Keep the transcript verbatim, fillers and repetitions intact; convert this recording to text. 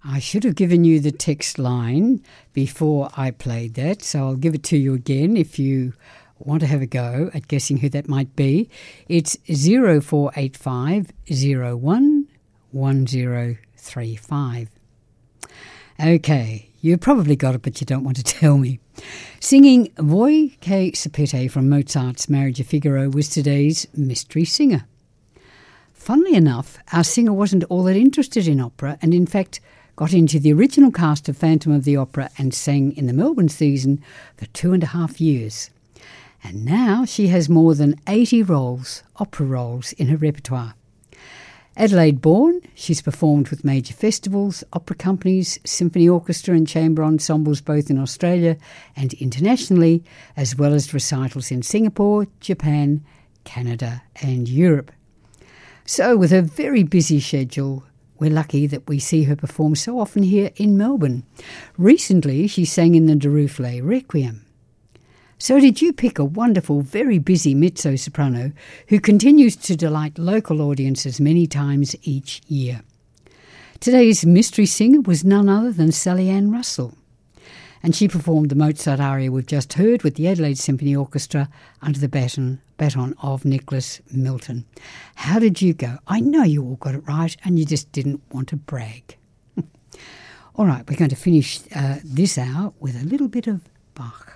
I should have given you the text line before I played that, so I'll give it to you again if you want to have a go at guessing who that might be. It's zero four eight five zero one one zero three five. Okay, you probably got it, but you don't want to tell me. Singing Voi che sapete from Mozart's Marriage of Figaro was today's mystery singer. Funnily enough, our singer wasn't all that interested in opera and in fact got into the original cast of Phantom of the Opera and sang in the Melbourne season for two and a half years. And now she has more than eighty roles, opera roles, in her repertoire. Adelaide born, she's performed with major festivals, opera companies, symphony orchestra and chamber ensembles both in Australia and internationally, as well as recitals in Singapore, Japan, Canada and Europe. So with her very busy schedule, we're lucky that we see her perform so often here in Melbourne. Recently, she sang in the Duruflé Requiem. So did you pick a wonderful, very busy mezzo-soprano who continues to delight local audiences many times each year? Today's mystery singer was none other than Sally Ann Russell. And she performed the Mozart aria we've just heard with the Adelaide Symphony Orchestra under the baton, baton of Nicholas Milton. How did you go? I know you all got it right and you just didn't want to brag. All right, we're going to finish uh, this hour with a little bit of Bach.